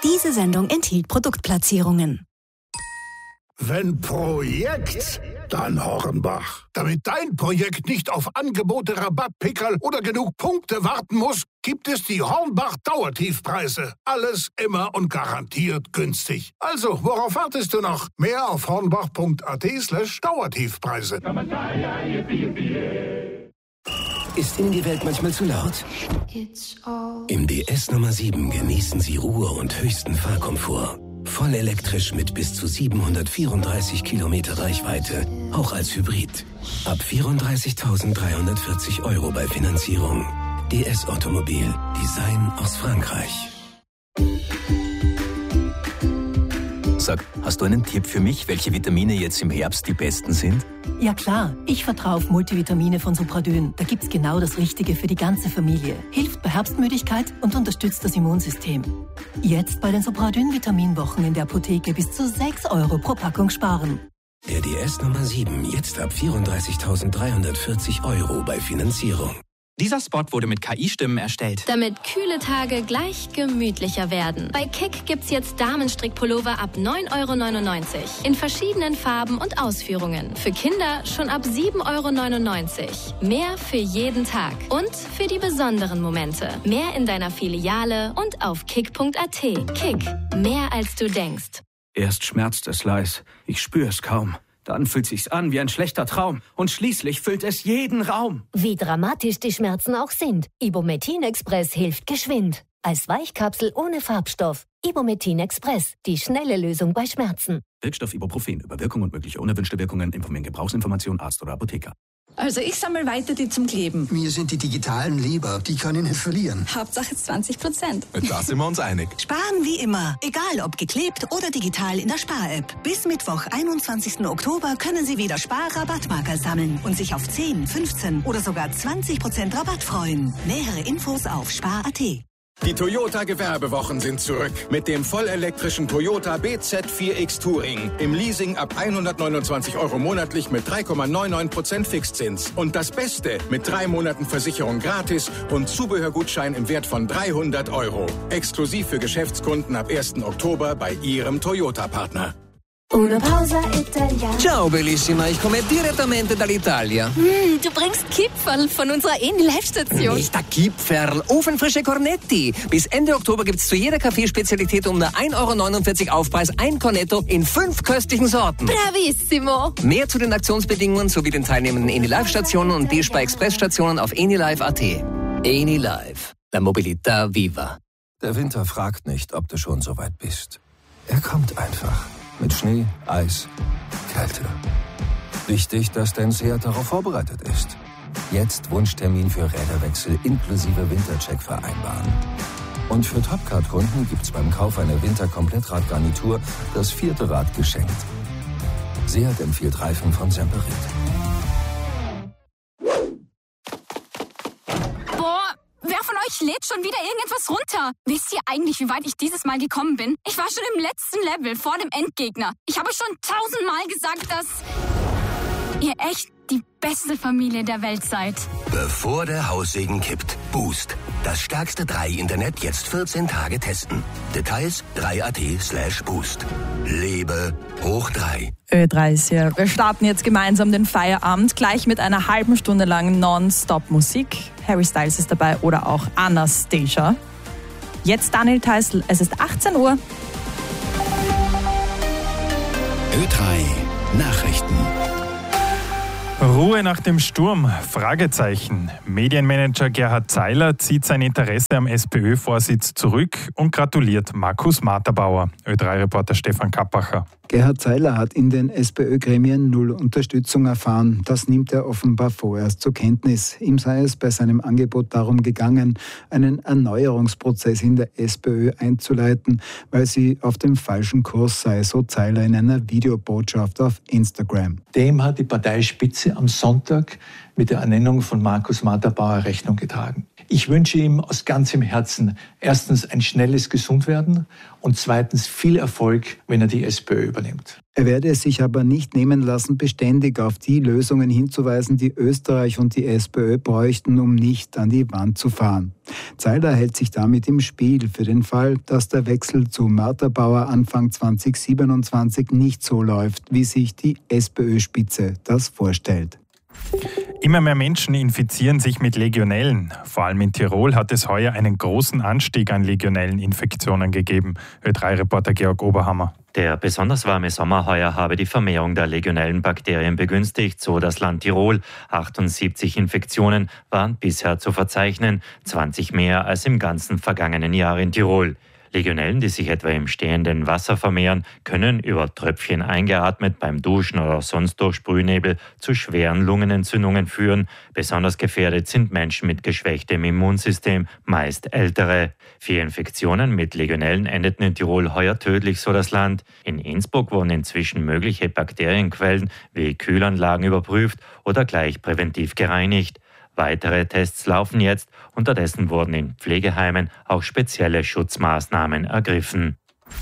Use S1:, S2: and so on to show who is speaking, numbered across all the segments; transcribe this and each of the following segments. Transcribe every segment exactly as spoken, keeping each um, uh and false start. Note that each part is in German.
S1: Diese Sendung enthielt Produktplatzierungen.
S2: Wenn Projekt, dann Hornbach. Damit dein Projekt nicht auf Angebote, Rabattpickerl oder genug Punkte warten muss, gibt es die Hornbach-Dauertiefpreise. Alles immer und garantiert günstig. Also, worauf wartest du noch? Mehr auf hornbach.at slash Dauertiefpreise.
S3: Ist Ihnen die Welt manchmal zu laut? Im D S Nummer sieben genießen Sie Ruhe und höchsten Fahrkomfort. Voll elektrisch mit bis zu siebenhundertvierunddreißig Kilometer Reichweite, auch als Hybrid. Ab vierunddreißigtausenddreihundertvierzig Euro bei Finanzierung. D S Automobil, Design aus Frankreich.
S4: Sag, hast du einen Tipp für mich, welche Vitamine jetzt im Herbst die besten sind?
S5: Ja klar, ich vertraue auf Multivitamine von Supradyn. Da gibt's genau das Richtige für die ganze Familie. Hilft bei Herbstmüdigkeit und unterstützt das Immunsystem. Jetzt bei den Supradyn-Vitaminwochen in der Apotheke bis zu sechs Euro pro Packung sparen.
S3: Der D S Nummer sieben jetzt ab vierunddreißigtausenddreihundertvierzig Euro bei Finanzierung.
S6: Dieser Spot wurde mit K I-Stimmen erstellt.
S7: Damit kühle Tage gleich gemütlicher werden. Bei Kick gibt's jetzt Damenstrickpullover ab neun Euro neunundneunzig. In verschiedenen Farben und Ausführungen. Für Kinder schon ab sieben Euro neunundneunzig. Mehr für jeden Tag. Und für die besonderen Momente. Mehr in deiner Filiale und auf kick punkt a t. Kick. Mehr als du denkst.
S8: Erst schmerzt es leis. Ich spüre es kaum. Dann fühlt sich's an wie ein schlechter Traum. Und schließlich füllt es jeden Raum.
S9: Wie dramatisch die Schmerzen auch sind. Ibumetin Express hilft geschwind. Als Weichkapsel ohne Farbstoff. Ibumetin Express. Die schnelle Lösung bei Schmerzen.
S8: Wirkstoff Ibuprofen. Über Wirkung und mögliche unerwünschte Wirkungen informieren Gebrauchsinformation Arzt oder Apotheker.
S10: Also ich sammle weiter die zum Kleben.
S11: Mir sind die digitalen lieber. Die kann ich nicht verlieren.
S10: Hauptsache zwanzig Prozent.
S12: Da sind wir uns einig.
S13: Sparen wie immer. Egal ob geklebt oder digital in der Spar-App. Bis Mittwoch, einundzwanzigsten Oktober können Sie wieder Spar-Rabattmarker sammeln und sich auf zehn, fünfzehn oder sogar zwanzig Prozent Rabatt freuen. Nähere Infos auf spar punkt a t.
S14: Die Toyota-Gewerbewochen sind zurück. Mit dem vollelektrischen Toyota B Z vier X Touring. Im Leasing ab hundertneunundzwanzig Euro monatlich mit drei Komma neunundneunzig Prozent Fixzins. Und das Beste, mit drei Monaten Versicherung gratis und Zubehörgutschein im Wert von dreihundert Euro. Exklusiv für Geschäftskunden ab ersten Oktober bei Ihrem Toyota-Partner.
S15: Una pausa italiana.
S16: Ciao bellissima, ich komme direttamente dall'Italia.
S15: Mm, du bringst Kipferl von unserer Eni-Live-Station.
S16: Nicht der Kipferl, ofenfrische Cornetti. Bis Ende Oktober gibt's zu jeder Kaffeespezialität um nur ein Euro neunundvierzig Aufpreis ein Cornetto in fünf köstlichen Sorten.
S15: Bravissimo.
S16: Mehr zu den Aktionsbedingungen sowie den teilnehmenden Eni-Live-Stationen und D-Spar-Express-Stationen auf enilive punkt a t. Eni-Live, la mobilità viva.
S17: Der Winter fragt nicht, ob du schon so weit bist. Er kommt einfach. Mit Schnee, Eis, Kälte. Wichtig, dass dein Seat darauf vorbereitet ist. Jetzt Wunschtermin für Räderwechsel inklusive Wintercheck vereinbaren. Und für Topcard-Kunden gibt's beim Kauf einer Winter-Komplettradgarnitur das vierte Rad geschenkt. Seat empfiehlt Reifen von Semperit.
S18: Ich lädt schon wieder irgendetwas runter. Wisst ihr eigentlich, wie weit ich dieses Mal gekommen bin? Ich war schon im letzten Level vor dem Endgegner. Ich habe schon tausendmal gesagt, dass ihr echt die beste Familie der Welt seid.
S3: Bevor der Haussegen kippt. Boost. Das stärkste drei Internet jetzt vierzehn Tage testen. Details drei punkt a t slash boost. Lebe hoch drei.
S19: Ö drei ist hier. Wir starten jetzt gemeinsam den Feierabend, gleich mit einer halben Stunde lang Non-Stop-Musik. Harry Styles ist dabei oder auch Anastasia. Jetzt Daniel Theißl, es ist achtzehn Uhr.
S3: Ö drei Nachrichten.
S20: Ruhe nach dem Sturm? Fragezeichen. Medienmanager Gerhard Zeiler zieht sein Interesse am SPÖ-Vorsitz zurück und gratuliert Markus Materbauer. Ö drei Reporter Stefan Kappacher.
S21: Gerhard Zeiler hat in den SPÖ-Gremien null Unterstützung erfahren. Das nimmt er offenbar vorerst zur Kenntnis. Ihm sei es bei seinem Angebot darum gegangen, einen Erneuerungsprozess in der SPÖ einzuleiten, weil sie auf dem falschen Kurs sei, so Zeiler in einer Videobotschaft auf Instagram.
S22: Dem hat die Parteispitze am Sonntag
S12: mit der Ernennung von Markus Matterbauer Rechnung getragen. Ich wünsche ihm aus ganzem Herzen erstens ein schnelles Gesundwerden und zweitens viel Erfolg, wenn er die SPÖ übernimmt.
S21: Er werde es sich aber nicht nehmen lassen, beständig auf die Lösungen hinzuweisen, die Österreich und die SPÖ bräuchten, um nicht an die Wand zu fahren. Zeiler hält sich damit im Spiel für den Fall, dass der Wechsel zu Matterbauer Anfang zwanzig siebenundzwanzig nicht so läuft, wie sich die SPÖ-Spitze das vorstellt.
S20: Immer mehr Menschen infizieren sich mit Legionellen. Vor allem in Tirol hat es heuer einen großen Anstieg an Legionelleninfektionen gegeben. Ö drei Reporter Georg Oberhammer.
S22: Der besonders warme Sommer heuer habe die Vermehrung der Legionellenbakterien begünstigt, so das Land Tirol. achtundsiebzig Infektionen waren bisher zu verzeichnen, zwanzig mehr als im ganzen vergangenen Jahr in Tirol. Legionellen, die sich etwa im stehenden Wasser vermehren, können über Tröpfchen eingeatmet beim Duschen oder sonst durch Sprühnebel zu schweren Lungenentzündungen führen. Besonders gefährdet sind Menschen mit geschwächtem Immunsystem, meist Ältere. Vier Infektionen mit Legionellen endeten in Tirol heuer tödlich, so das Land. In Innsbruck wurden inzwischen mögliche Bakterienquellen wie Kühlanlagen überprüft oder gleich präventiv gereinigt. Weitere Tests laufen jetzt, unterdessen wurden in Pflegeheimen auch spezielle Schutzmaßnahmen ergriffen.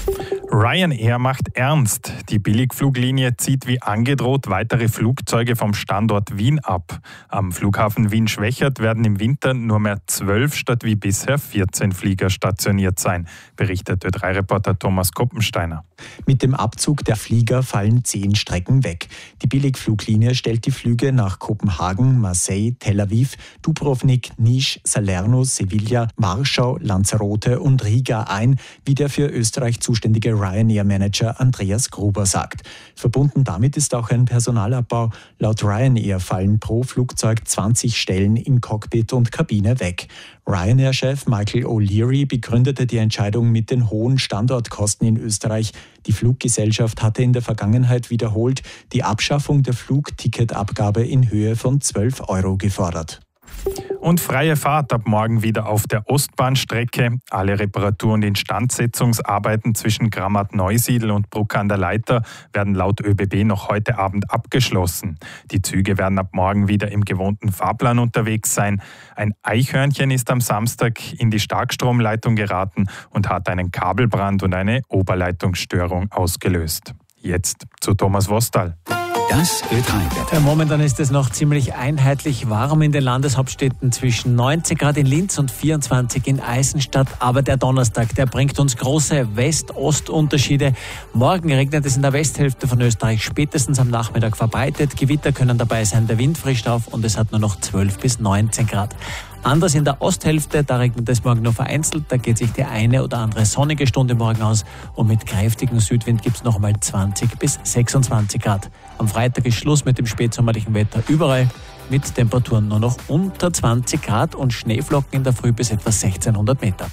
S20: Ryanair macht ernst. Die Billigfluglinie zieht wie angedroht weitere Flugzeuge vom Standort Wien ab. Am Flughafen Wien-Schwächert werden im Winter nur mehr zwölf statt wie bisher vierzehn Flieger stationiert sein, berichtet Ö drei Reporter Thomas Koppensteiner.
S23: Mit dem Abzug der Flieger fallen zehn Strecken weg. Die Billigfluglinie stellt die Flüge nach Kopenhagen, Marseille, Tel Aviv, Dubrovnik, Niš, Salerno, Sevilla, Warschau, Lanzarote und Riga ein, wie der für Österreich zuständige Ryanair-Manager Andreas Gruber sagt. Verbunden damit ist auch ein Personalabbau. Laut Ryanair fallen pro Flugzeug zwanzig Stellen in Cockpit und Kabine weg. Ryanair-Chef Michael O'Leary begründete die Entscheidung mit den hohen Standortkosten in Österreich. Die Fluggesellschaft hatte in der Vergangenheit wiederholt die Abschaffung der Flugticketabgabe in Höhe von zwölf Euro gefordert.
S20: Und freie Fahrt ab morgen wieder auf der Ostbahnstrecke. Alle Reparatur- und Instandsetzungsarbeiten zwischen Grammat-Neusiedl und Bruck an der Leiter werden laut ÖBB noch heute Abend abgeschlossen. Die Züge werden ab morgen wieder im gewohnten Fahrplan unterwegs sein. Ein Eichhörnchen ist am Samstag in die Starkstromleitung geraten und hat einen Kabelbrand und eine Oberleitungsstörung ausgelöst. Jetzt zu Thomas Wostal.
S24: Das Ö drei Wetter. Momentan ist es noch ziemlich einheitlich warm in den Landeshauptstädten, zwischen neunzehn Grad in Linz und vierundzwanzig in Eisenstadt. Aber der Donnerstag, der bringt uns große West-Ost-Unterschiede. Morgen regnet es in der Westhälfte von Österreich spätestens am Nachmittag verbreitet. Gewitter können dabei sein, der Wind frischt auf und es hat nur noch zwölf bis neunzehn Grad. Anders in der Osthälfte, da regnet es morgen nur vereinzelt, da geht sich die eine oder andere sonnige Stunde morgen aus und mit kräftigem Südwind gibt es noch einmal zwanzig bis sechsundzwanzig Grad. Am Freitag ist Schluss mit dem spätsommerlichen Wetter überall, mit Temperaturen nur noch unter zwanzig Grad und Schneeflocken in der Früh bis etwa sechzehnhundert Meter.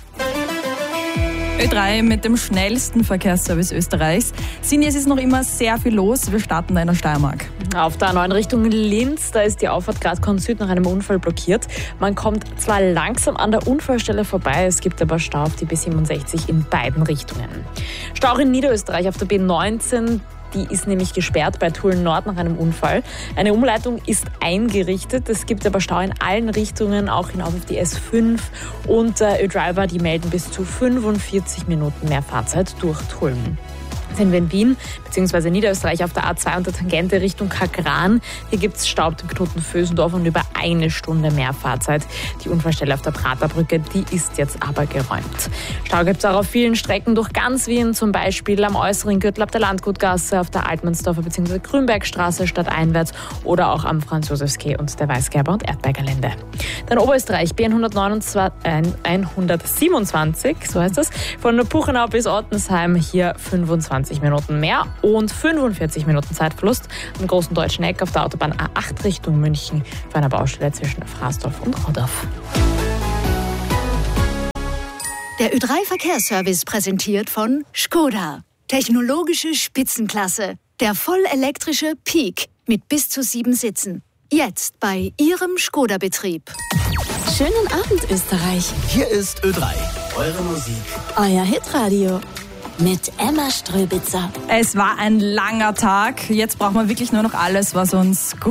S19: Ö drei mit dem schnellsten Verkehrsservice Österreichs. Sini, es ist noch immer sehr viel los. Wir starten da in der Steiermark.
S25: Auf der A neun Richtung Linz, da ist die Auffahrt Graz-Korn Süd nach einem Unfall blockiert. Man kommt zwar langsam an der Unfallstelle vorbei, es gibt aber Stau auf die B siebenundsechzig in beiden Richtungen. Stau auch in Niederösterreich auf der B neunzehn. Die ist nämlich gesperrt bei Tulln Nord nach einem Unfall. Eine Umleitung ist eingerichtet. Es gibt aber Stau in allen Richtungen, auch hinauf auf die S fünf. Und äh, Ö-Driver, die melden bis zu fünfundvierzig Minuten mehr Fahrzeit durch Tulln. Sind wir in Wien bzw. Niederösterreich auf der A zwei und der Tangente Richtung Kagran. Hier gibt es Stau im Knoten Vösendorf und über eine Stunde mehr Fahrzeit. Die Unfallstelle auf der Praterbrücke, die ist jetzt aber geräumt. Stau gibt es auch auf vielen Strecken durch ganz Wien, zum Beispiel am äußeren Gürtel ab der Landgutgasse, auf der Altmannsdorfer bzw. Grünbergstraße stadteinwärts oder auch am Franz-Josefs-Quai und der Weißgerber- und Erdberger-Lände. Dann Oberösterreich, B hundertsiebenundzwanzig, so heißt das, von Puchenau bis Ottensheim, hier fünfundzwanzig Minuten mehr und fünfundvierzig Minuten Zeitverlust am großen deutschen Eck auf der Autobahn A acht Richtung München für eine Baustelle zwischen Fraßdorf und Rodorf.
S1: Der Ö drei Verkehrsservice präsentiert von Skoda. Technologische Spitzenklasse. Der vollelektrische Peak mit bis zu sieben Sitzen. Jetzt bei Ihrem Skoda-Betrieb.
S15: Schönen Abend, Österreich.
S26: Hier ist Ö drei, eure Musik.
S15: Euer Hitradio. Mit Emma Ströbitzer.
S19: Es war ein langer Tag. Jetzt brauchen wir wirklich nur noch alles, was uns gut